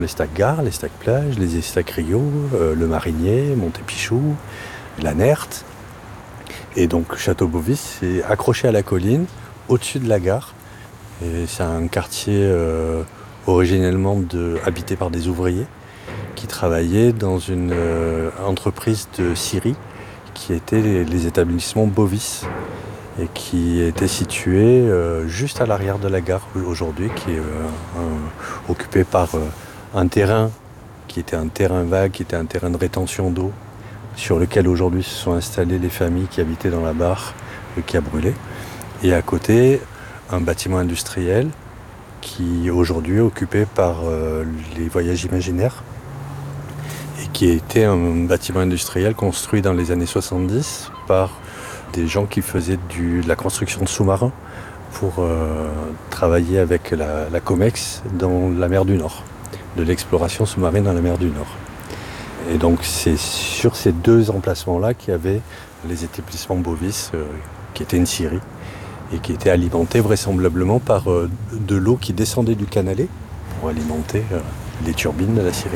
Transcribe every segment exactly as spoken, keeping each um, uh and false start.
Les stacks Gare, les stacks Plage, les stacks Rio, euh, le Marinier, Montépichou, la Nerte. Et donc Château-Bovis, c'est accroché à la colline, au-dessus de la gare. Et c'est un quartier euh, originellement de, habité par des ouvriers qui travaillaient dans une euh, entreprise de scierie qui était les, les établissements Bovis et qui était situé euh, juste à l'arrière de la gare aujourd'hui, qui est euh, un, occupé par euh, un terrain qui était un terrain vague, qui était un terrain de rétention d'eau, sur lequel aujourd'hui se sont installées les familles qui habitaient dans la barre et qui a brûlé. Et à côté, un bâtiment industriel qui aujourd'hui est occupé par euh, les voyages imaginaires et qui était un bâtiment industriel construit dans les années soixante-dix par des gens qui faisaient du, de la construction de sous-marins pour euh, travailler avec la, la COMEX dans la mer du Nord, de l'exploration sous-marine dans la mer du Nord. Et donc c'est sur ces deux emplacements-là qu'il y avait les établissements Bovis, euh, qui était une scierie, et qui était alimenté vraisemblablement par euh, de l'eau qui descendait du Canalet pour alimenter euh, les turbines de la scierie.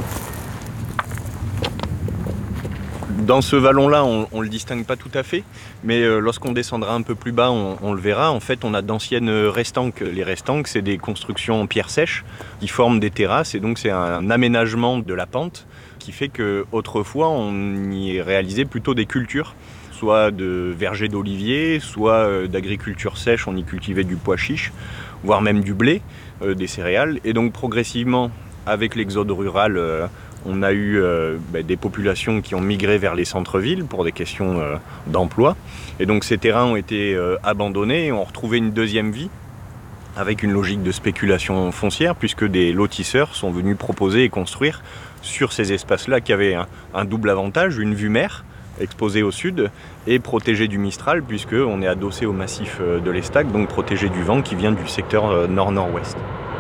Dans ce vallon-là, on ne le distingue pas tout à fait, mais euh, lorsqu'on descendra un peu plus bas, on, on le verra. En fait, on a d'anciennes restanques. Les restanques, c'est des constructions en pierre sèche qui forment des terrasses, et donc c'est un aménagement de la pente qui fait qu'autrefois, on y réalisait plutôt des cultures, soit de vergers d'oliviers, soit d'agriculture sèche, on y cultivait du pois chiche, voire même du blé, euh, des céréales. Et donc progressivement, avec l'exode rural, euh, on a eu euh, bah, des populations qui ont migré vers les centres-villes pour des questions euh, d'emploi. Et donc ces terrains ont été euh, abandonnés et ont retrouvé une deuxième vie avec une logique de spéculation foncière, puisque des lotisseurs sont venus proposer et construire sur ces espaces-là qui avaient un, un double avantage, une vue mer exposée au sud et protégée du Mistral, puisqu'on est adossé au massif de l'Estac, donc protégé du vent qui vient du secteur nord-nord-ouest.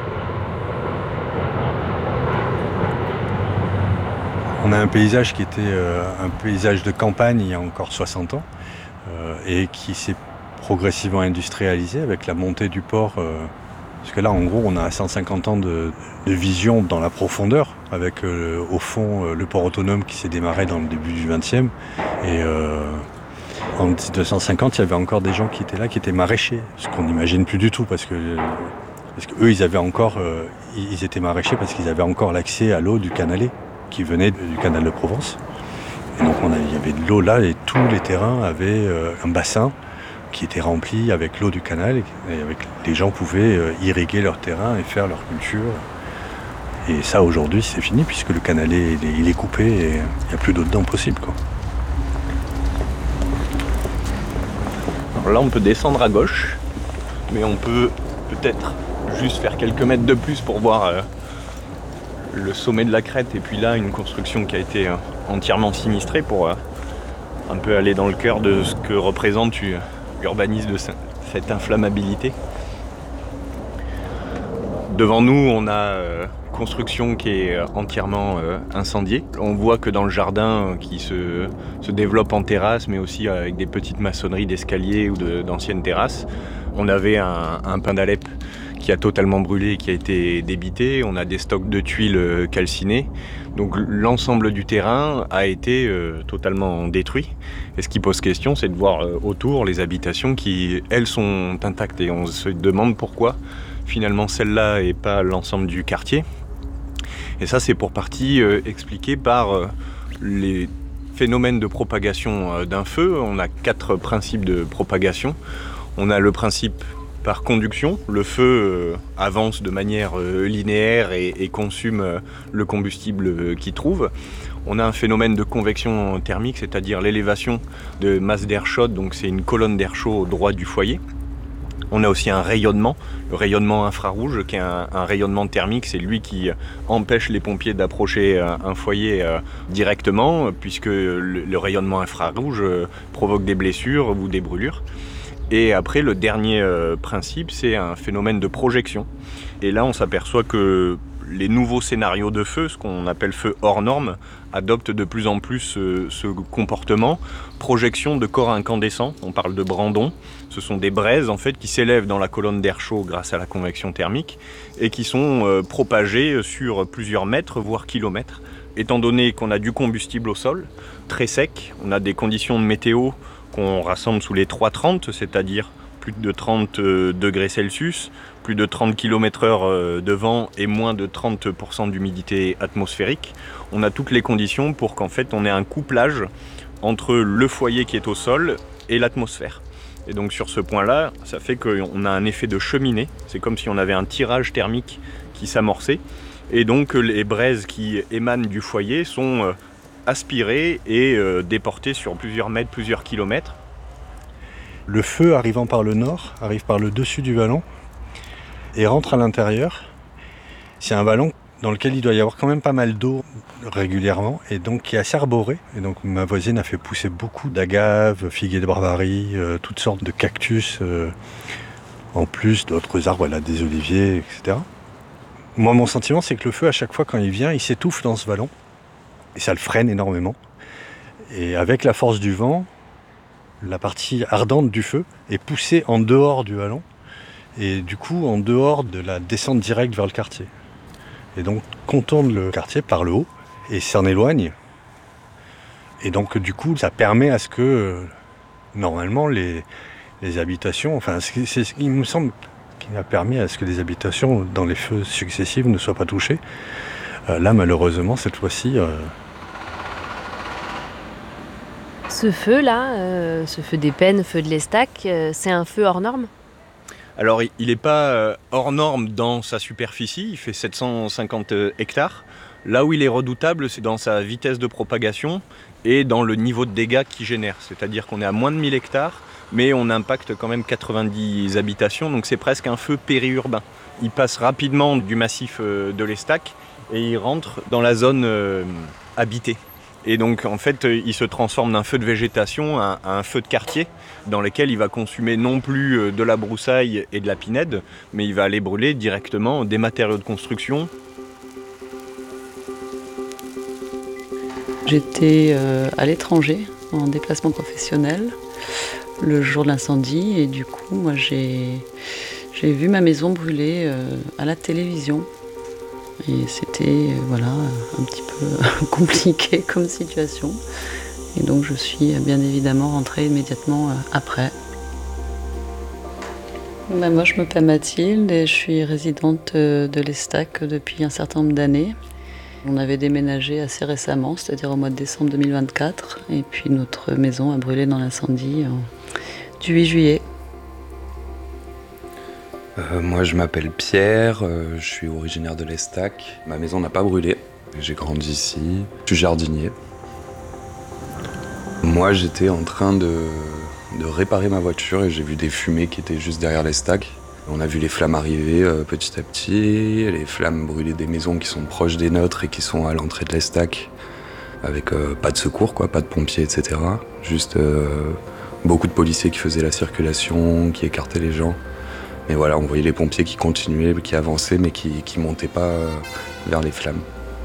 On a un paysage qui était euh, un paysage de campagne il y a encore soixante ans euh, et qui s'est progressivement industrialisé avec la montée du port. Euh, parce que là, en gros, on a cent cinquante ans de, de vision dans la profondeur, avec euh, au fond euh, le port autonome qui s'est démarré dans le début du vingtième. Et euh, en mille deux cent cinquante, il y avait encore des gens qui étaient là, qui étaient maraîchers, ce qu'on n'imagine plus du tout, parce que parce qu'eux, ils avaient encore, euh, ils étaient maraîchers parce qu'ils avaient encore l'accès à l'eau du Canalet, qui venait du canal de Provence. Et donc on a, il y avait de l'eau là, et tous les terrains avaient euh, un bassin qui était rempli avec l'eau du canal, et avec, les gens pouvaient euh, irriguer leur terrain et faire leur culture. Et ça aujourd'hui c'est fini, puisque le Canalet il est, il est coupé et il n'y a plus d'eau dedans possible, quoi. Alors là on peut descendre à gauche, mais on peut peut-être juste faire quelques mètres de plus pour voir euh, le sommet de la crête, et puis là une construction qui a été euh, entièrement sinistrée pour euh, un peu aller dans le cœur de ce que représente euh, l'urbanisme de cette inflammabilité. Devant nous, on a euh, une construction qui est entièrement euh, incendiée. On voit que dans le jardin euh, qui se, se développe en terrasse, mais aussi avec des petites maçonneries d'escalier ou de, d'anciennes terrasses, on avait un, un pain d'Alep qui a totalement brûlé et qui a été débité. On a des stocks de tuiles calcinées. Donc l'ensemble du terrain a été euh, totalement détruit. Et ce qui pose question, c'est de voir euh, autour les habitations qui, elles, sont intactes. Et on se demande pourquoi finalement celle-là et pas l'ensemble du quartier. Et ça, c'est pour partie euh, expliqué par euh, les phénomènes de propagation euh, d'un feu. On a quatre principes de propagation. On a le principe par conduction, le feu euh, avance de manière euh, linéaire et, et consume euh, le combustible euh, qu'il trouve. On a un phénomène de convection thermique, c'est-à-dire l'élévation de masse d'air chaude, donc c'est une colonne d'air chaud au droit du foyer. On a aussi un rayonnement, le rayonnement infrarouge, qui est un, un rayonnement thermique, c'est lui qui empêche les pompiers d'approcher un, un foyer euh, directement, puisque le, le rayonnement infrarouge euh, provoque des blessures ou des brûlures. Et après, le dernier euh, principe, c'est un phénomène de projection. Et là, on s'aperçoit que les nouveaux scénarios de feu, ce qu'on appelle feu hors norme, adoptent de plus en plus ce, ce comportement. Projection de corps incandescents, on parle de brandons. Ce sont des braises en fait, qui s'élèvent dans la colonne d'air chaud grâce à la convection thermique et qui sont euh, propagées sur plusieurs mètres, voire kilomètres. Étant donné qu'on a du combustible au sol, très sec, on a des conditions de météo qu'on rassemble sous les trois trente, c'est-à-dire plus de trente degrés Celsius, plus de trente kilomètres heure de vent et moins de trente pour cent d'humidité atmosphérique. On a toutes les conditions pour qu'en fait on ait un couplage entre le foyer qui est au sol et l'atmosphère. Et donc sur ce point-là, ça fait qu'on a un effet de cheminée. C'est comme si on avait un tirage thermique qui s'amorçait. Et donc les braises qui émanent du foyer sont aspirées et déportées sur plusieurs mètres, plusieurs kilomètres. Le feu arrivant par le nord, arrive par le dessus du vallon et rentre à l'intérieur. C'est un vallon dans lequel il doit y avoir quand même pas mal d'eau régulièrement et donc qui est assez arboré. Et donc ma voisine a fait pousser beaucoup d'agaves, figuiers de Barbarie, euh, toutes sortes de cactus, euh, en plus d'autres arbres, voilà, des oliviers, et cetera. Moi, mon sentiment, c'est que le feu, à chaque fois quand il vient, il s'étouffe dans ce vallon et ça le freine énormément. Et avec la force du vent, la partie ardente du feu est poussée en dehors du vallon et du coup en dehors de la descente directe vers le quartier. Et donc contourne le quartier par le haut et s'en éloigne. Et donc du coup ça permet à ce que euh, normalement les, les habitations, enfin c'est, c'est, il me semble qu'il a permis à ce que les habitations dans les feux successifs ne soient pas touchées. Euh, là malheureusement cette fois-ci... Euh, Ce feu-là, euh, ce feu des Pennes, feu de l'Estac, euh, c'est un feu hors norme ? Alors il n'est pas hors norme dans sa superficie, il fait sept cent cinquante hectares. Là où il est redoutable, c'est dans sa vitesse de propagation et dans le niveau de dégâts qu'il génère. C'est-à-dire qu'on est à moins de mille hectares, mais on impacte quand même quatre-vingt-dix habitations, donc c'est presque un feu périurbain. Il passe rapidement du massif de l'Estac et il rentre dans la zone euh, habitée. Et donc en fait il se transforme d'un feu de végétation à un feu de quartier dans lequel il va consumer non plus de la broussaille et de la pinède, mais il va aller brûler directement des matériaux de construction. J'étais euh, à l'étranger en déplacement professionnel le jour de l'incendie et du coup moi j'ai, j'ai vu ma maison brûler euh, à la télévision. Et c'était euh, voilà, un petit peu compliqué comme situation. Et donc je suis bien évidemment rentrée immédiatement après. Ben moi je m'appelle Mathilde et je suis résidente de l'Estac depuis un certain nombre d'années. On avait déménagé assez récemment, c'est-à-dire au mois de décembre deux mille vingt-quatre. Et puis notre maison a brûlé dans l'incendie du huit juillet. Euh, moi je m'appelle Pierre, euh, je suis originaire de l'Estac. Ma maison n'a pas brûlé, j'ai grandi ici, je suis jardinier. Moi j'étais en train de, de réparer ma voiture et j'ai vu des fumées qui étaient juste derrière l'Estac. On a vu les flammes arriver euh, petit à petit, les flammes brûlaient des maisons qui sont proches des nôtres et qui sont à l'entrée de l'Estac, avec euh, pas de secours, quoi, pas de pompiers, et cetera. Juste euh, beaucoup de policiers qui faisaient la circulation, qui écartaient les gens. Mais voilà, on voyait les pompiers qui continuaient, qui avançaient, mais qui ne montaient pas vers les flammes.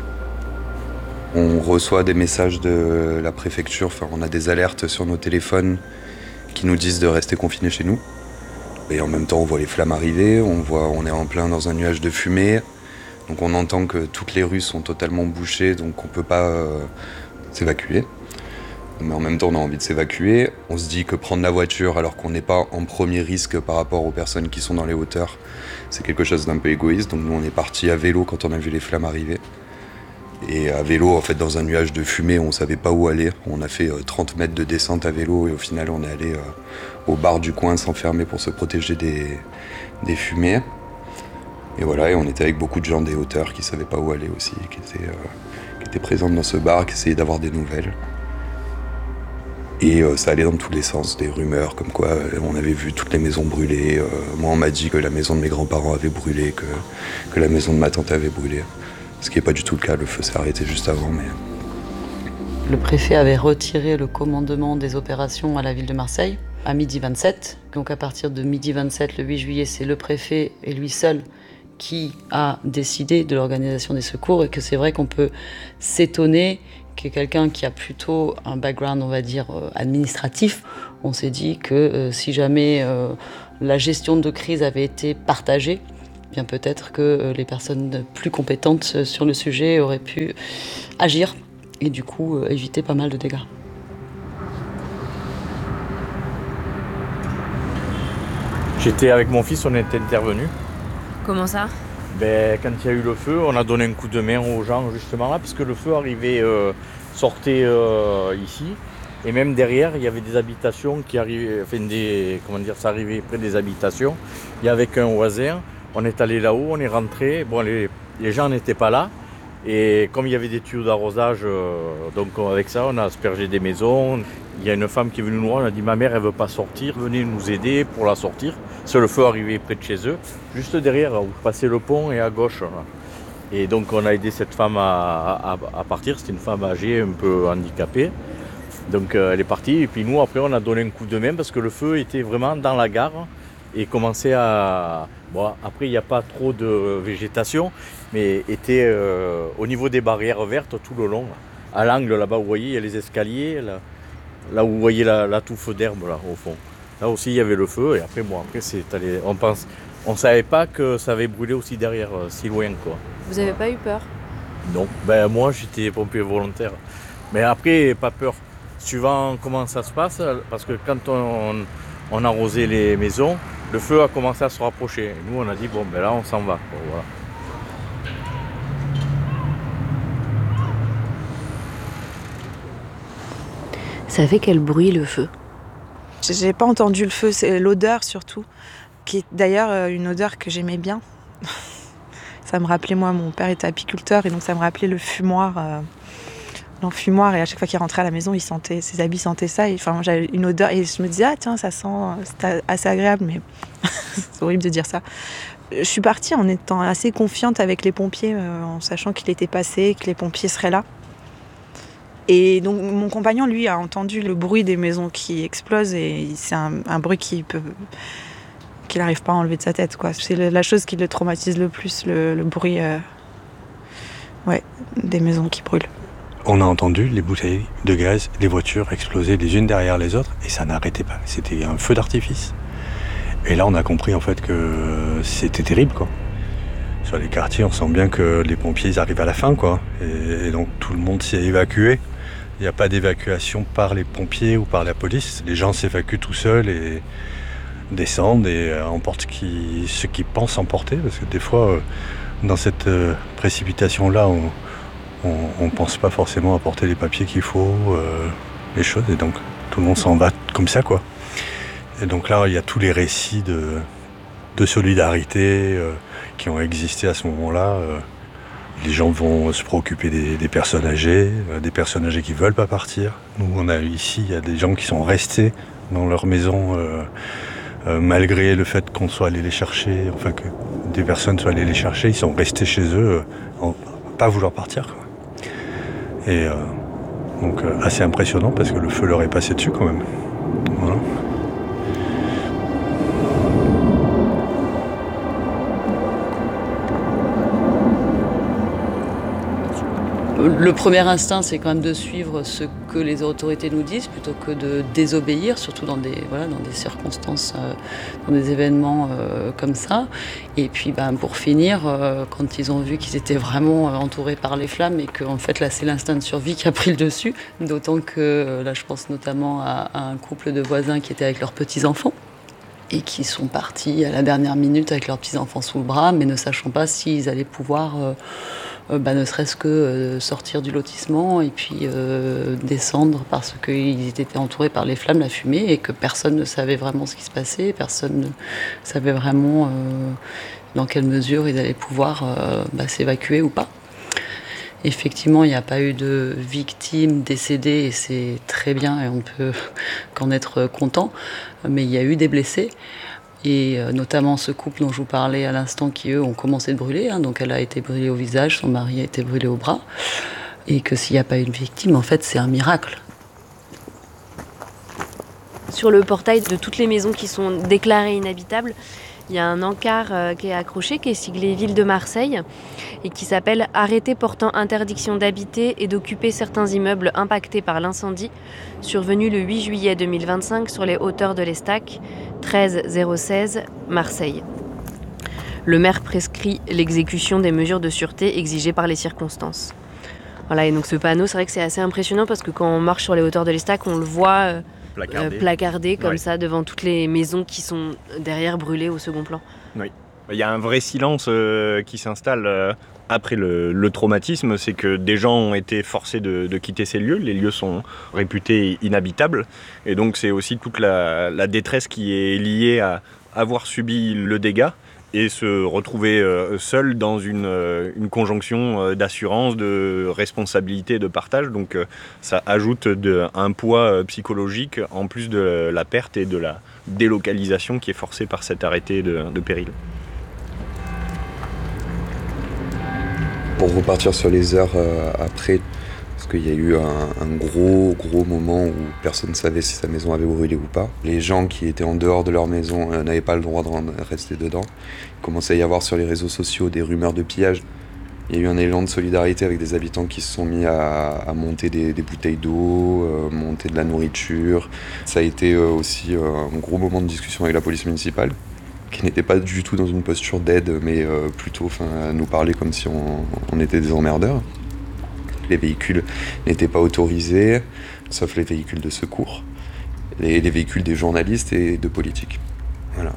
On reçoit des messages de la préfecture, enfin, on a des alertes sur nos téléphones qui nous disent de rester confinés chez nous. Et en même temps, on voit les flammes arriver, on, voit, on est en plein dans un nuage de fumée. Donc on entend que toutes les rues sont totalement bouchées, donc on ne peut pas euh, s'évacuer. Mais en même temps, on a envie de s'évacuer. On se dit que prendre la voiture alors qu'on n'est pas en premier risque par rapport aux personnes qui sont dans les hauteurs, c'est quelque chose d'un peu égoïste. Donc nous, on est partis à vélo quand on a vu les flammes arriver. Et à vélo, en fait, dans un nuage de fumée, on ne savait pas où aller. On a fait euh, trente mètres de descente à vélo et au final, on est allé euh, au bar du coin s'enfermer pour se protéger des, des fumées. Et voilà, et on était avec beaucoup de gens des hauteurs qui ne savaient pas où aller aussi, qui étaient, euh, qui étaient présents dans ce bar, qui essayaient d'avoir des nouvelles. Et euh, ça allait dans tous les sens, des rumeurs comme quoi euh, on avait vu toutes les maisons brûler. Euh, moi, on m'a dit que la maison de mes grands-parents avait brûlé, que, que la maison de ma tante avait brûlé. Ce qui n'est pas du tout le cas, le feu s'est arrêté juste avant. Mais... Le préfet avait retiré le commandement des opérations à la ville de Marseille à midi vingt-sept. Donc à partir de midi vingt-sept, le huit juillet, c'est le préfet et lui seul qui a décidé de l'organisation des secours et que c'est vrai qu'on peut s'étonner que quelqu'un qui a plutôt un background, on va dire, administratif, on s'est dit que euh, si jamais euh, la gestion de crise avait été partagée, bien peut-être que euh, les personnes plus compétentes sur le sujet auraient pu agir et du coup euh, éviter pas mal de dégâts. J'étais avec mon fils, on était intervenu. Comment ça? Ben, quand il y a eu le feu, on a donné un coup de main aux gens justement là, parce que le feu arrivait, euh, sortait euh, ici, et même derrière, il y avait des habitations qui arrivaient, enfin des, comment dire, ça arrivait près des habitations. Il y avait qu'un voisin, on est allé là-haut, on est rentré, bon les, les gens n'étaient pas là, et comme il y avait des tuyaux d'arrosage, euh, donc avec ça, on a aspergé des maisons. Il y a une femme qui est venue nous voir, on a dit ma mère elle veut pas sortir, venez nous aider pour la sortir. Parce que le feu arrivait près de chez eux, juste derrière, où passait le pont et à gauche. Là. Et donc on a aidé cette femme à, à, à partir, c'était une femme âgée, un peu handicapée. Donc euh, elle est partie, et puis nous après on a donné un coup de main parce que le feu était vraiment dans la gare et commençait à... Bon, après il n'y a pas trop de végétation, mais était euh, au niveau des barrières vertes tout le long. Là. À l'angle là-bas, vous voyez, il y a les escaliers, là, là où vous voyez la, la touffe d'herbe là au fond. Là aussi il y avait le feu, et après bon après c'est allé. On pense, on savait pas que ça avait brûlé aussi derrière, euh, si loin quoi. Vous avez pas eu peur? Non, ben moi j'étais pompier volontaire. Mais après, pas peur. Suivant comment ça se passe, parce que quand on, on arrosait les maisons, le feu a commencé à se rapprocher. Et nous on a dit bon ben là on s'en va. Bon, voilà. Ça fait quel bruit le feu? J'ai pas entendu le feu, c'est l'odeur surtout, qui est d'ailleurs une odeur que j'aimais bien. Ça me rappelait, moi, mon père était apiculteur et donc ça me rappelait le fumoir, euh, l'enfumoir, et à chaque fois qu'il rentrait à la maison, il sentait, ses habits sentaient ça, et enfin j'avais une odeur et je me disais ah tiens ça sent, c'était assez agréable, mais c'est horrible de dire ça. Je suis partie en étant assez confiante avec les pompiers, euh, en sachant qu'il était passé, que les pompiers seraient là. Et donc mon compagnon, lui, a entendu le bruit des maisons qui explosent, et c'est un, un bruit qui peut, qu'il n'arrive pas à enlever de sa tête, quoi. C'est la chose qui le traumatise le plus, le, le bruit euh, ouais, des maisons qui brûlent. On a entendu les bouteilles de gaz, les voitures exploser les unes derrière les autres, et ça n'arrêtait pas. C'était un feu d'artifice. Et là, on a compris en fait que c'était terrible, quoi. Sur les quartiers, on sent bien que les pompiers ils arrivent à la fin, quoi. Et, et donc tout le monde s'est évacué. Il n'y a pas d'évacuation par les pompiers ou par la police. Les gens s'évacuent tout seuls et descendent et emportent ce qu'ils, ce qu'ils pensent emporter. Parce que des fois, dans cette précipitation-là, on ne pense pas forcément apporter les papiers qu'il faut, euh, les choses. Et donc tout le monde s'en va comme ça, quoi. Et donc là, il y a tous les récits de, de solidarité euh, qui ont existé à ce moment-là. Euh, Les gens vont se préoccuper des, des personnes âgées, euh, des personnes âgées qui ne veulent pas partir. Nous, on a ici, il y a des gens qui sont restés dans leur maison euh, euh, malgré le fait qu'on soit allé les chercher, enfin que des personnes soient allées les chercher, ils sont restés chez eux, euh, en, pas vouloir partir, quoi. Et euh, donc euh, assez impressionnant parce que le feu leur est passé dessus quand même. Voilà. Le premier instinct, c'est quand même de suivre ce que les autorités nous disent plutôt que de désobéir, surtout dans des, voilà, dans des circonstances, euh, dans des événements euh, comme ça. Et puis ben, pour finir, euh, quand ils ont vu qu'ils étaient vraiment entourés par les flammes et qu'en fait là c'est l'instinct de survie qui a pris le dessus, d'autant que là je pense notamment à, à un couple de voisins qui étaient avec leurs petits-enfants et qui sont partis à la dernière minute avec leurs petits-enfants sous le bras, mais ne sachant pas s'ils allaient pouvoir... Euh, Euh, bah, ne serait-ce que euh, sortir du lotissement et puis euh, descendre parce qu'ils étaient entourés par les flammes, la fumée, et que personne ne savait vraiment ce qui se passait, personne ne savait vraiment euh, dans quelle mesure ils allaient pouvoir euh, bah, s'évacuer ou pas. Effectivement, il n'y a pas eu de victimes décédées et c'est très bien et on peut qu'en être content, mais il y a eu des blessés. Et notamment ce couple dont je vous parlais à l'instant qui, eux, ont commencé de brûler. Hein, donc elle a été brûlée au visage, son mari a été brûlé au bras. Et que s'il n'y a pas eu de victime, en fait, c'est un miracle. Sur le portail de toutes les maisons qui sont déclarées inhabitables, Il y a un encart euh, qui est accroché, qui est siglé Ville de Marseille et qui s'appelle « Arrêté portant interdiction d'habiter et d'occuper certains immeubles impactés par l'incendie survenu le huit juillet deux mille vingt-cinq sur les hauteurs de l'Estac, treize zéro seize, Marseille ». Le maire prescrit l'exécution des mesures de sûreté exigées par les circonstances. Voilà, et donc ce panneau, c'est vrai que c'est assez impressionnant parce que quand on marche sur les hauteurs de l'Estac, on le voit euh, placardé. Euh, placardé comme ouais. ça devant toutes les maisons qui sont derrière brûlées au second plan. Oui, il y a un vrai silence euh, qui s'installe euh, après le, le traumatisme, c'est que des gens ont été forcés de, de quitter ces lieux, les lieux sont réputés inhabitables, et donc c'est aussi toute la, la détresse qui est liée à avoir subi le dégât, et se retrouver euh, seul dans une, euh, une conjonction euh, d'assurance, de responsabilité, de partage. Donc euh, ça ajoute de, un poids euh, psychologique en plus de la perte et de la délocalisation qui est forcée par cet arrêté de, de péril. Pour repartir sur les heures euh, après, parce qu'il y a eu un, un gros gros moment où personne ne savait si sa maison avait brûlé ou pas. Les gens qui étaient en dehors de leur maison euh, n'avaient pas le droit de rester dedans. Il commençait à y avoir sur les réseaux sociaux des rumeurs de pillage. Il y a eu un élan de solidarité avec des habitants qui se sont mis à, à monter des, des bouteilles d'eau, euh, monter de la nourriture. Ça a été euh, aussi euh, un gros moment de discussion avec la police municipale, qui n'était pas du tout dans une posture d'aide, mais euh, plutôt à nous parler comme si on, on était des emmerdeurs. Les véhicules n'étaient pas autorisés, sauf les véhicules de secours, les, les véhicules des journalistes et de politiques. Voilà.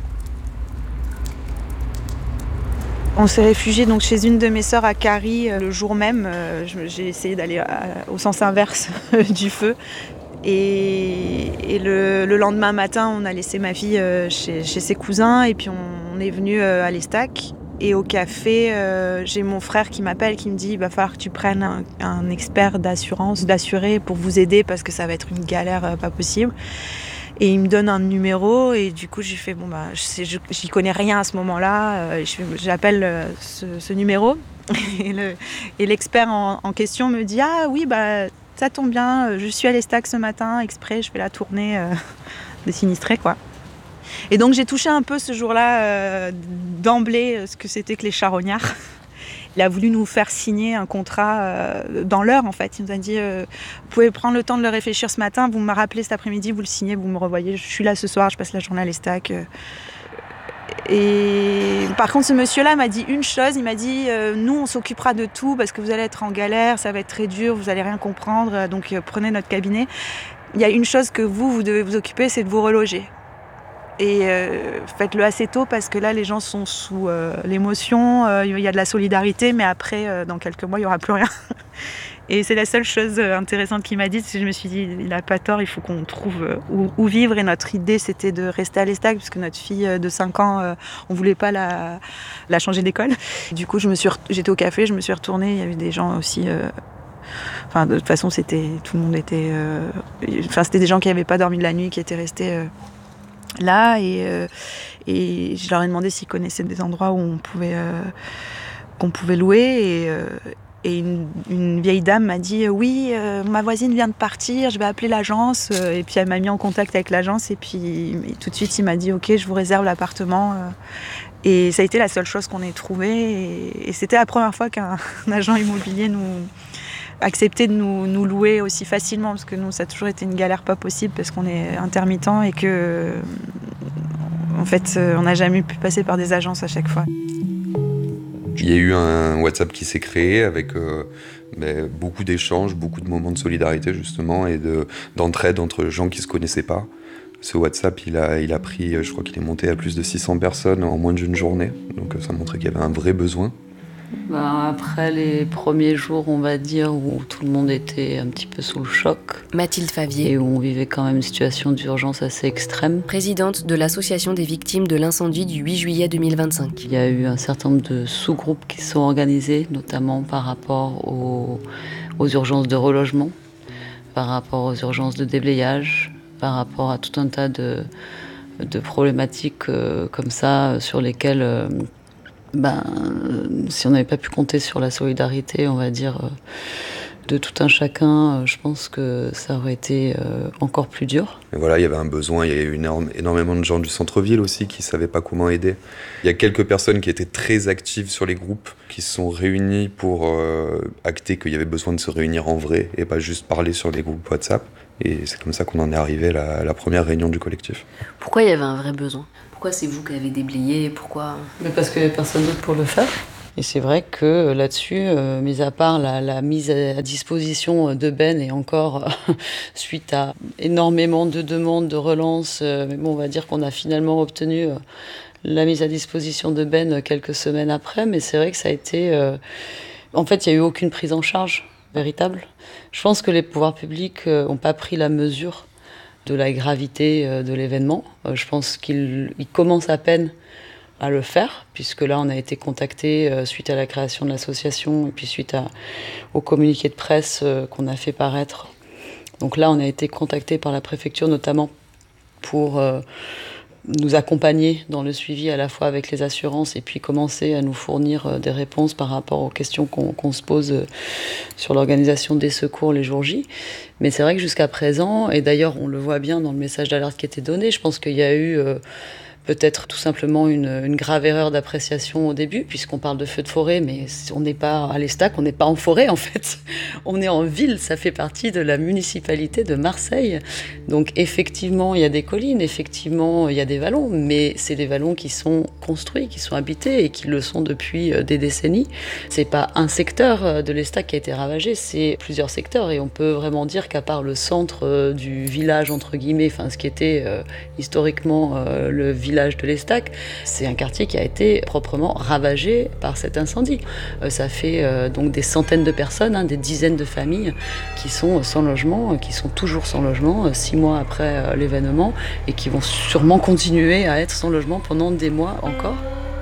On s'est réfugié donc chez une de mes sœurs à Carry le jour même. J'ai essayé d'aller au sens inverse du feu. Et, et le, le lendemain matin, on a laissé ma fille chez, chez ses cousins et puis on, on est venu à l'Estac. Et au café, euh, j'ai mon frère qui m'appelle, qui me dit il va falloir que tu prennes un, un expert d'assurance, d'assuré pour vous aider parce que ça va être une galère euh, pas possible. Et il me donne un numéro et du coup j'ai fait bon bah je sais, je, j'y connais rien à ce moment-là. Euh, je, j'appelle euh, ce, ce numéro et, le, et l'expert en, en question me dit ah oui bah ça tombe bien, je suis à l'Estac ce matin exprès, je fais la tournée euh, des sinistrés quoi. Et donc j'ai touché un peu ce jour-là euh, d'emblée ce que c'était que les charognards. Il a voulu nous faire signer un contrat euh, dans l'heure en fait. Il nous a dit euh, vous pouvez prendre le temps de le réfléchir ce matin, vous me rappelez cet après-midi, vous le signez, vous me revoyez. Je suis là ce soir, je passe la journée à l'Estac. Euh. Et par contre ce monsieur-là m'a dit une chose, il m'a dit euh, nous on s'occupera de tout parce que vous allez être en galère, ça va être très dur, vous allez rien comprendre, donc euh, prenez notre cabinet. Il y a une chose que vous, vous devez vous occuper, c'est de vous reloger. Et euh, faites-le assez tôt parce que là les gens sont sous euh, l'émotion, euh, il y a de la solidarité mais après euh, dans quelques mois il n'y aura plus rien. Et c'est la seule chose intéressante qu'il m'a dit, je me suis dit il n'a pas tort, il faut qu'on trouve où, où vivre et notre idée c'était de rester à l'Estac puisque notre fille de cinq ans euh, on voulait pas la, la changer d'école. Du coup je me suis, j'étais au café, je me suis retournée, il y avait des gens aussi... Euh, Enfin, de toute façon, c'était tout le monde était. Euh, enfin, c'était des gens qui n'avaient pas dormi de la nuit, qui étaient restés euh, là, et, euh, et je leur ai demandé s'ils connaissaient des endroits où on pouvait euh, qu'on pouvait louer, et, euh, et une, une vieille dame m'a dit oui, euh, ma voisine vient de partir, je vais appeler l'agence, et puis elle m'a mis en contact avec l'agence, et puis et tout de suite il m'a dit ok, je vous réserve l'appartement. Et ça a été la seule chose qu'on ait trouvée, et, et c'était la première fois qu'un agent immobilier nous accepter de nous, nous louer aussi facilement parce que nous ça a toujours été une galère pas possible parce qu'on est intermittent et que en fait on n'a jamais pu passer par des agences à chaque fois. Il y a eu un WhatsApp qui s'est créé avec euh, ben, beaucoup d'échanges, beaucoup de moments de solidarité justement et de, d'entraide entre gens qui se connaissaient pas. Ce WhatsApp il a, il a pris, je crois qu'il est monté à plus de six cents personnes en moins d'une journée, donc ça montrait qu'il y avait un vrai besoin. Ben après les premiers jours, on va dire, où tout le monde était un petit peu sous le choc. Mathilde Favier. Et où on vivait quand même une situation d'urgence assez extrême. Présidente de l'association des victimes de l'incendie du huit juillet deux mille vingt-cinq. Il y a eu un certain nombre de sous-groupes qui se sont organisés, notamment par rapport aux, aux urgences de relogement, par rapport aux urgences de déblayage, par rapport à tout un tas de, de problématiques euh, comme ça, sur lesquelles... Euh, Ben, euh, si on n'avait pas pu compter sur la solidarité, on va dire, euh, De tout un chacun, je pense que ça aurait été euh, encore plus dur. Et voilà, il y avait un besoin, il y a eu énorme, énormément de gens du centre-ville aussi qui ne savaient pas comment aider. Il y a quelques personnes qui étaient très actives sur les groupes, qui se sont réunies pour euh, acter qu'il y avait besoin de se réunir en vrai et pas juste parler sur les groupes WhatsApp. Et c'est comme ça qu'on en est arrivé à la, à la première réunion du collectif. Pourquoi il y avait un vrai besoin ? Pourquoi c'est vous qui avez déblayé ? Pourquoi ? Mais parce qu'il n'y avait personne d'autre pour le faire. Et c'est vrai que là-dessus, euh, mis à part la, la mise à disposition de Ben, et encore euh, suite à énormément de demandes de relance, euh, mais bon, on va dire qu'on a finalement obtenu euh, la mise à disposition de Ben quelques semaines après, mais c'est vrai que ça a été... Euh, en fait, il n'y a eu aucune prise en charge véritable. Je pense que les pouvoirs publics n'ont euh, pas pris la mesure de la gravité euh, de l'événement. Euh, je pense qu'ils ils commencent à peine à le faire, puisque là on a été contacté euh, suite à la création de l'association et puis suite à, au communiqué de presse euh, qu'on a fait paraître. Donc là on a été contacté par la préfecture notamment pour euh, nous accompagner dans le suivi à la fois avec les assurances et puis commencer à nous fournir euh, des réponses par rapport aux questions qu'on, qu'on se pose euh, sur l'organisation des secours les jours J. Mais c'est vrai que jusqu'à présent, et d'ailleurs on le voit bien dans le message d'alerte qui était donné, je pense qu'il y a eu... Euh, peut-être tout simplement une, une grave erreur d'appréciation au début, puisqu'on parle de feu de forêt, mais on n'est pas à l'Estac, on n'est pas en forêt en fait. On est en ville, ça fait partie de la municipalité de Marseille. Donc effectivement, il y a des collines, effectivement, il y a des vallons, mais c'est des vallons qui sont construits, qui sont habités et qui le sont depuis des décennies. C'est pas un secteur de l'Estac qui a été ravagé, c'est plusieurs secteurs. Et on peut vraiment dire qu'à part le centre du village, entre guillemets, enfin ce qui était euh, historiquement euh, le village village de l'Estac, c'est un quartier qui a été proprement ravagé par cet incendie. Euh, ça fait euh, donc des centaines de personnes, hein, des dizaines de familles qui sont sans logement, qui sont toujours sans logement, euh, six mois après euh, l'événement, et qui vont sûrement continuer à être sans logement pendant des mois encore.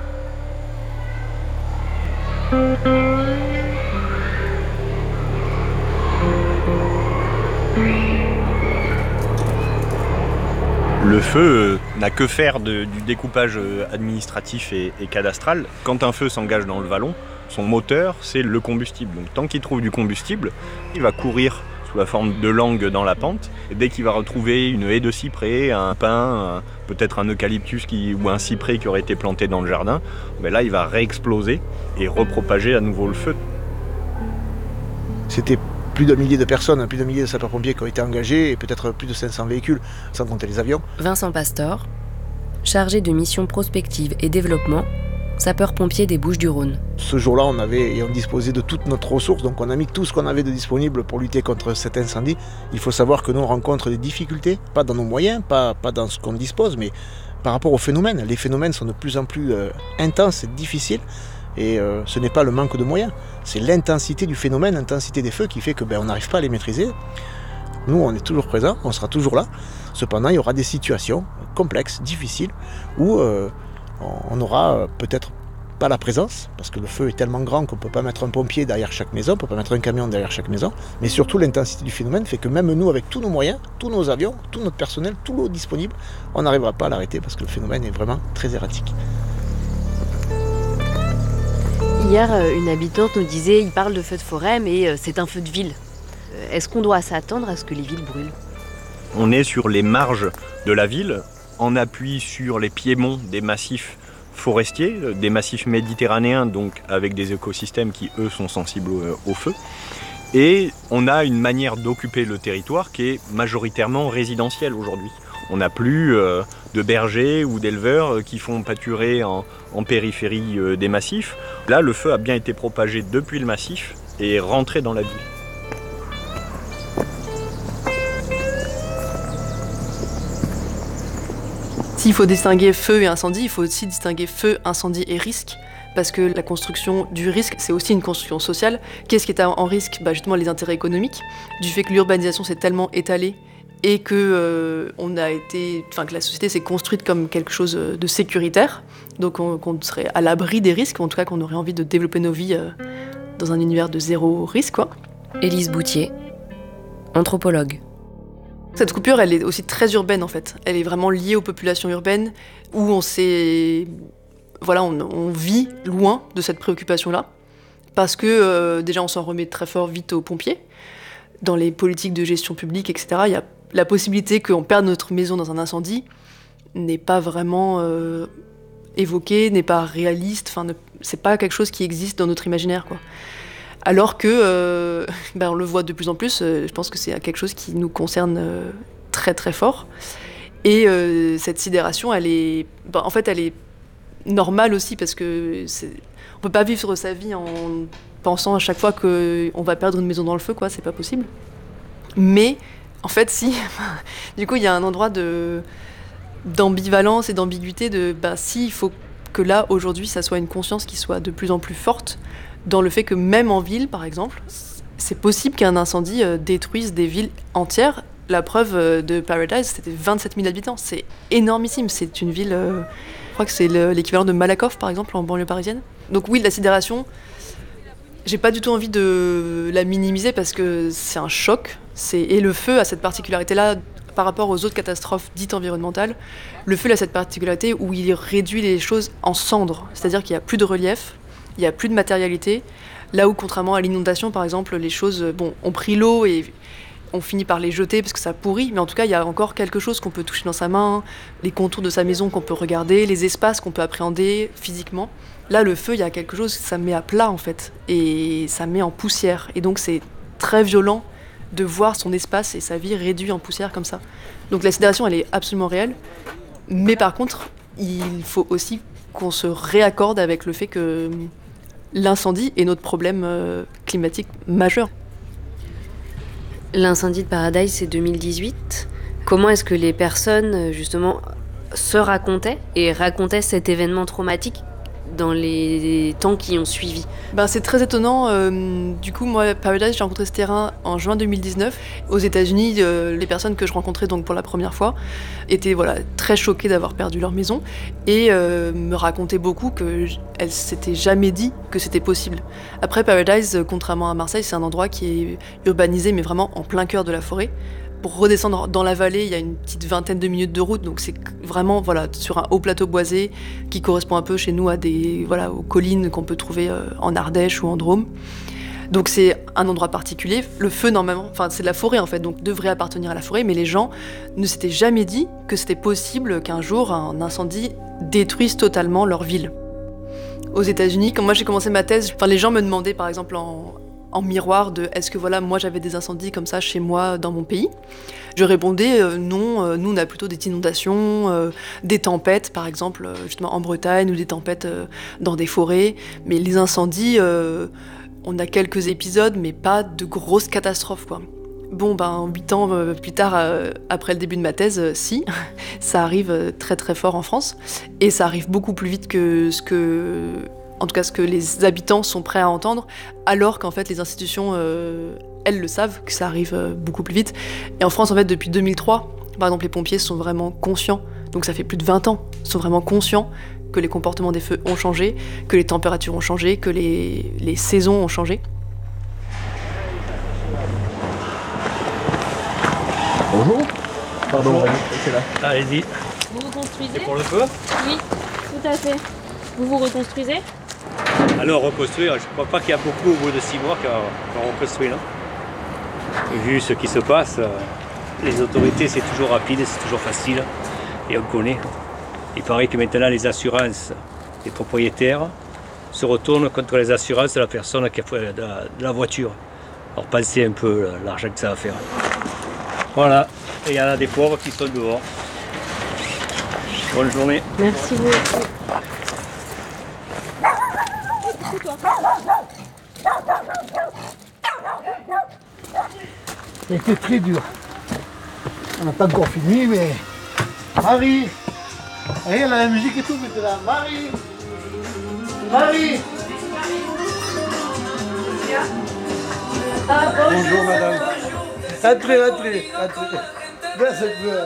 Le feu n'a que faire de, du découpage administratif et, et cadastral. Quand un feu s'engage dans le vallon, son moteur, c'est le combustible. Donc tant qu'il trouve du combustible, il va courir sous la forme de langue dans la pente. Et dès qu'il va retrouver une haie de cyprès, un pin, un, peut-être un eucalyptus qui, ou un cyprès qui aurait été planté dans le jardin, ben là il va réexploser et repropager à nouveau le feu. C'était plus d'un millier de personnes, plus d'un millier de sapeurs-pompiers qui ont été engagés et peut-être plus de cinq cents véhicules, sans compter les avions. Vincent Pastor, chargé de mission prospective et développement, sapeur-pompier des Bouches-du-Rhône. Ce jour-là, on avait et on disposait de toutes notre ressources, donc on a mis tout ce qu'on avait de disponible pour lutter contre cet incendie. Il faut savoir que nous on rencontre des difficultés, pas dans nos moyens, pas, pas dans ce qu'on dispose, mais par rapport aux phénomènes. Les phénomènes sont de plus en plus euh, intenses et difficiles. Et euh, ce n'est pas le manque de moyens, c'est l'intensité du phénomène, l'intensité des feux qui fait que ben, on n'arrive pas à les maîtriser. Nous, on est toujours présents, on sera toujours là. Cependant, il y aura des situations complexes, difficiles, où euh, on n'aura peut-être pas la présence, parce que le feu est tellement grand qu'on ne peut pas mettre un pompier derrière chaque maison, on ne peut pas mettre un camion derrière chaque maison. Mais surtout, l'intensité du phénomène fait que même nous, avec tous nos moyens, tous nos avions, tout notre personnel, tout l'eau disponible, on n'arrivera pas à l'arrêter, parce que le phénomène est vraiment très erratique. Hier, une habitante nous disait, il parle de feu de forêt, mais c'est un feu de ville. Est-ce qu'on doit s'attendre à ce que les villes brûlent ? On est sur les marges de la ville, en appui sur les piémonts des massifs forestiers, des massifs méditerranéens, donc avec des écosystèmes qui, eux, sont sensibles au, au feu. Et on a une manière d'occuper le territoire qui est majoritairement résidentielle aujourd'hui. On n'a plus euh, de bergers ou d'éleveurs qui font pâturer en, en périphérie euh, des massifs. Là, le feu a bien été propagé depuis le massif et est rentré dans la ville. S'il faut distinguer feu et incendie, il faut aussi distinguer feu, incendie et risque. Parce que la construction du risque, c'est aussi une construction sociale. Qu'est-ce qui est en risque ? Bah justement les intérêts économiques, du fait que l'urbanisation s'est tellement étalée et que, euh, on a été, enfin, que la société s'est construite comme quelque chose de sécuritaire, donc on, qu'on serait à l'abri des risques, ou en tout cas qu'on aurait envie de développer nos vies euh, dans un univers de zéro risque, quoi. Élise Boutier, anthropologue. Cette coupure, elle est aussi très urbaine en fait. Elle est vraiment liée aux populations urbaines, où on s'est... Voilà, on, on vit loin de cette préoccupation-là, Parce que euh, déjà on s'en remet très fort vite aux pompiers. Dans les politiques de gestion publique, et cetera, il y a la possibilité qu'on perde notre maison dans un incendie n'est pas vraiment euh, évoquée, n'est pas réaliste, enfin, ne, c'est pas quelque chose qui existe dans notre imaginaire, quoi. Alors que, euh, ben on le voit de plus en plus, euh, je pense que c'est quelque chose qui nous concerne euh, très très fort. Et euh, cette sidération, elle est, ben, en fait, elle est normale aussi parce que c'est, on peut pas vivre sa vie en pensant à chaque fois qu'on va perdre une maison dans le feu, quoi, c'est pas possible. Mais en fait, si, du coup, il y a un endroit de d'ambivalence et d'ambiguïté de, ben, si, il faut que là, aujourd'hui, ça soit une conscience qui soit de plus en plus forte dans le fait que même en ville, par exemple, c'est possible qu'un incendie euh, détruise des villes entières. La preuve euh, de Paradise, c'était vingt-sept mille habitants. C'est énormissime. C'est une ville, euh, je crois que c'est le, l'équivalent de Malakoff, par exemple, en banlieue parisienne. Donc oui, la sidération, j'ai pas du tout envie de la minimiser parce que c'est un choc. C'est... Et le feu a cette particularité-là par rapport aux autres catastrophes dites environnementales. Le feu a cette particularité où il réduit les choses en cendres. C'est-à-dire qu'il n'y a plus de relief, il n'y a plus de matérialité. Là où, contrairement à l'inondation, par exemple, les choses bon, ont pris l'eau et on finit par les jeter parce que ça pourrit. Mais en tout cas, il y a encore quelque chose qu'on peut toucher dans sa main, les contours de sa maison qu'on peut regarder, les espaces qu'on peut appréhender physiquement. Là, le feu, il y a quelque chose, ça met à plat, en fait. Et ça met en poussière. Et donc, c'est très violent de voir son espace et sa vie réduit en poussière comme ça. Donc, la sidération, elle est absolument réelle. Mais par contre, il faut aussi qu'on se réaccorde avec le fait que l'incendie est notre problème euh, climatique majeur. L'incendie de Paradise, c'est deux mille dix-huit. Comment est-ce que les personnes, justement, se racontaient et racontaient cet événement traumatique dans les temps qui ont suivi? Ben, c'est très étonnant. Euh, du coup, moi, Paradise, j'ai rencontré ce terrain en juin deux mille dix-neuf. Aux États-Unis, euh, les personnes que je rencontrais donc pour la première fois étaient voilà, très choquées d'avoir perdu leur maison et euh, me racontaient beaucoup qu'elles ne s'étaient jamais dit que c'était possible. Après, Paradise, contrairement à Marseille, c'est un endroit qui est urbanisé, mais vraiment en plein cœur de la forêt. Pour redescendre dans la vallée, il y a une petite vingtaine de minutes de route, donc c'est vraiment voilà, sur un haut plateau boisé qui correspond un peu chez nous à des, voilà, aux collines qu'on peut trouver euh, en Ardèche ou en Drôme. Donc c'est un endroit particulier. Le feu, normalement, enfin c'est de la forêt en fait, donc devrait appartenir à la forêt, mais les gens ne s'étaient jamais dit que c'était possible qu'un jour un incendie détruise totalement leur ville. Aux États-Unis, quand moi j'ai commencé ma thèse, enfin les gens me demandaient par exemple en en miroir de est-ce que voilà moi j'avais des incendies comme ça chez moi dans mon pays. Je répondais euh, non, euh, nous on a plutôt des inondations, euh, des tempêtes par exemple euh, justement en Bretagne ou des tempêtes euh, dans des forêts, mais les incendies euh, on a quelques épisodes mais pas de grosses catastrophes quoi. Bon ben huit ans euh, plus tard euh, après le début de ma thèse, euh, si ça arrive euh, très très fort en France et ça arrive beaucoup plus vite que ce que en tout cas ce que les habitants sont prêts à entendre, alors qu'en fait les institutions, euh, elles le savent, que ça arrive euh, beaucoup plus vite. Et en France, en fait, depuis deux mille trois, par exemple, les pompiers sont vraiment conscients, donc ça fait plus de vingt ans, sont vraiment conscients que les comportements des feux ont changé, que les températures ont changé, que les, les saisons ont changé. Bonjour. Pardon, Bonjour. c'est là. Allez-y. Vous vous construisez? C'est pour le feu? Oui, tout à fait. Vous vous reconstruisez? Alors reconstruire, je ne crois pas qu'il y a beaucoup au bout de six mois qu'on reconstruit là. Vu ce qui se passe, les autorités c'est toujours rapide, c'est toujours facile et on connaît. Il paraît que maintenant les assurances des propriétaires se retournent contre les assurances de la personne qui a fait de la, de la voiture. Alors pensez un peu l'argent que ça va faire. Voilà, et il y en a des pauvres qui sont dehors. Bonne journée. Merci beaucoup. Ça a été très dur. On n'a pas encore fini, mais... Marie! Et elle a la musique et tout, mais là. Marie! Marie! Ah, bonjour, bonjour madame. Entrez, entrez, entrez. Dans cette fleur.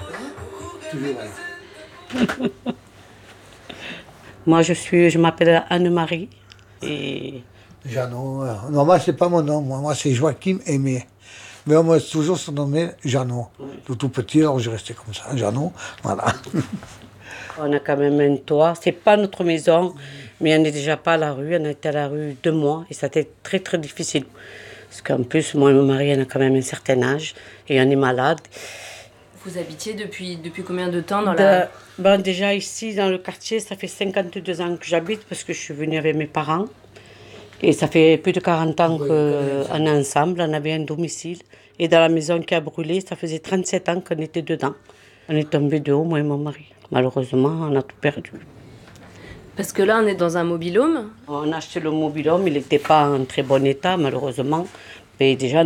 Toujours là. Moi, je suis, je m'appelle Anne-Marie. Et... Jeannot. Non, moi, c'est pas mon nom. Moi, moi c'est Joachim Aimé. Mais on m'a toujours surnommé Jeannot. De tout petit, alors j'ai resté comme ça. Jeannot, voilà. On a quand même un toit. C'est pas notre maison, Mais on n'est déjà pas à la rue, on a été à la rue deux mois et ça a été très très difficile. Parce qu'en plus, moi et mon mari, on a quand même un certain âge et on est malade. Vous habitiez depuis, depuis combien de temps dans de, la... ben Déjà ici, dans le quartier, ça fait cinquante-deux ans que j'habite parce que je suis venue avec mes parents. Et ça fait plus de quarante ans qu'on est ensemble, on avait un domicile. Et dans la maison qui a brûlé, ça faisait trente-sept ans qu'on était dedans. On est tombés de haut, moi et mon mari. Malheureusement, on a tout perdu. Parce que là, on est dans un mobil-home. On a acheté le mobil-home, il n'était pas en très bon état, malheureusement. Mais déjà,